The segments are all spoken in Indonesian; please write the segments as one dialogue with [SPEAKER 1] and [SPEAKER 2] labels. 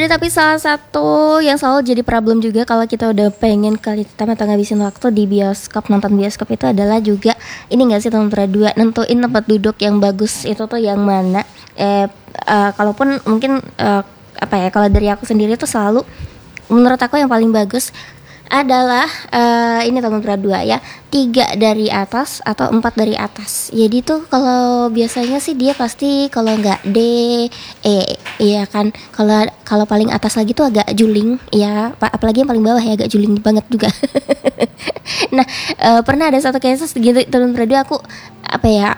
[SPEAKER 1] Tapi salah satu yang selalu jadi problem juga kalau kita udah pengen quality time atau ngabisin waktu di bioskop, nonton bioskop itu adalah juga ini nggak sih teman berdua, nentuin tempat duduk yang bagus itu tuh yang mana. Kalaupun mungkin apa ya, kalau dari aku sendiri tuh selalu menurut aku yang paling bagus adalah ini teman berdua ya, 3 dari atas atau 4 dari atas. Jadi tuh kalau biasanya sih dia pasti kalau nggak D, iya kan. Kalau paling atas lagi tuh agak juling, ya. Apalagi yang paling bawah ya agak juling banget juga. Nah, pernah ada satu kasus gitu teman berdua, aku apa ya,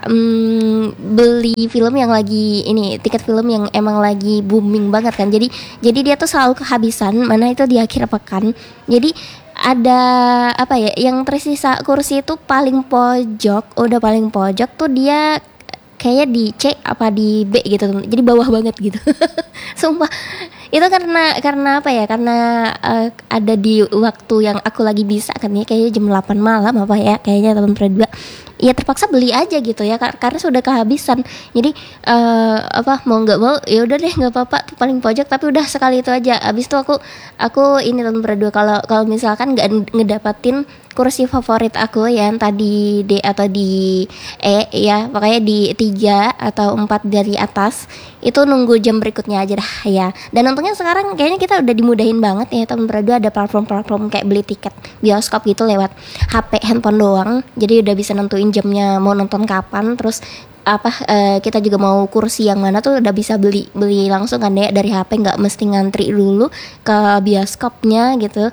[SPEAKER 1] beli film yang lagi ini, tiket film yang emang lagi booming banget kan. Jadi dia tuh selalu kehabisan, mana itu di akhir pekan. Jadi ada apa ya, yang tersisa kursi itu paling pojok, udah paling pojok tuh dia kayaknya di C apa di B gitu, jadi bawah banget gitu. Sumpah itu karena apa ya, karena ada di waktu yang aku lagi bisa kan ya, kayaknya jam 8 malam apa ya, kayaknya teman berdua ya terpaksa beli aja gitu ya, karena sudah kehabisan. Jadi apa mau nggak mau ya udah deh, nggak apa-apa tuh paling pojok, tapi udah sekali itu aja. Abis itu aku ini teman berdua, kalau misalkan nggak ngedapatin kursi favorit aku ya, entah di D atau di E ya, makanya di 3 atau 4 dari atas itu nunggu jam berikutnya aja dah ya. Dan untungnya sekarang kayaknya kita udah dimudahin banget ya teman berdua, ada platform-platform kayak beli tiket bioskop gitu lewat HP handphone doang. Jadi udah bisa nentuin jamnya mau nonton kapan, terus apa kita juga mau kursi yang mana tuh udah bisa beli langsung kan ya dari HP, nggak mesti ngantri dulu ke bioskopnya gitu.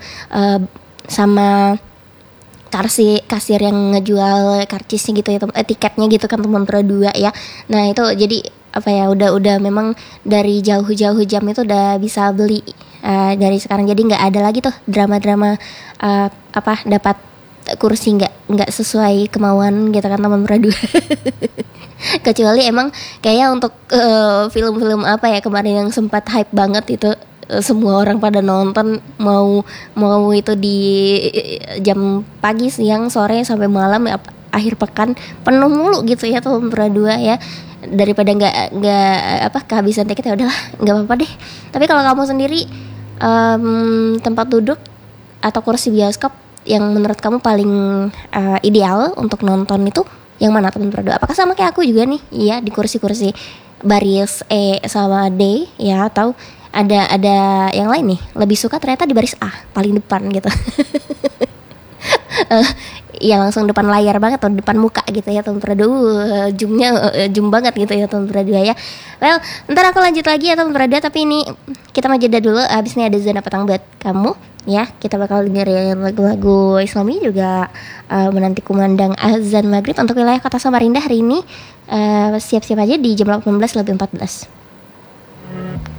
[SPEAKER 1] Sama kasir yang ngejual karcisnya gitu ya, tiketnya gitu kan teman berdua ya. Nah itu jadi apa ya, udah memang dari jauh-jauh jam itu udah bisa beli dari sekarang. Jadi nggak ada lagi tuh drama-drama apa dapat kursi nggak sesuai kemauan gitu kan teman berdua. Kecuali emang kayaknya untuk film-film apa ya kemarin yang sempat hype banget itu, semua orang pada nonton, mau itu di jam pagi, siang, sore sampai malam ya, akhir pekan penuh mulu gitu ya teman berdua ya. Daripada nggak apa kehabisan tiket, ya udahlah nggak apa-apa deh. Tapi kalau kamu sendiri tempat duduk atau kursi bioskop yang menurut kamu paling ideal untuk nonton itu yang mana teman berdua? Apakah sama kayak aku juga nih? Iya, di kursi-kursi baris E sama D ya, atau ada yang lain nih, lebih suka ternyata di baris A paling depan gitu. Ya langsung depan layar banget atau depan muka gitu ya teman berdua, zoom banget gitu ya teman berdua ya. Well, ntar aku lanjut lagi ya teman berdua, tapi ini kita mau jeda dulu. Abis ini ada Zona Petang buat kamu ya. Kita bakal dengerin lagu-lagu Islami juga menanti kumandang azan maghrib untuk wilayah kota Samarinda hari ini. Siap-siap aja di jam 18 lebih 14.